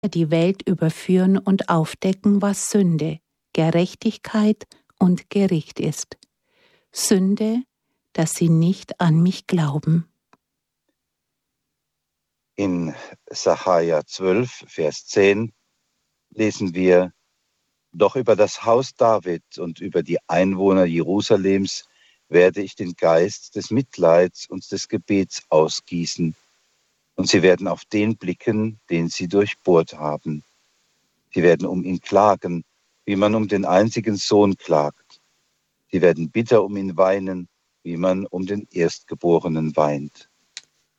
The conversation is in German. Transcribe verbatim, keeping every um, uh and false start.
die Welt überführen und aufdecken, was Sünde, Gerechtigkeit und Gericht ist. Sünde, dass sie nicht an mich glauben. In Sacharja zwölf, Vers zehn lesen wir: Doch über das Haus David und über die Einwohner Jerusalems werde ich den Geist des Mitleids und des Gebets ausgießen, und sie werden auf den blicken, den sie durchbohrt haben. Sie werden um ihn klagen, wie man um den einzigen Sohn klagt. Sie werden bitter um ihn weinen, wie man um den Erstgeborenen weint.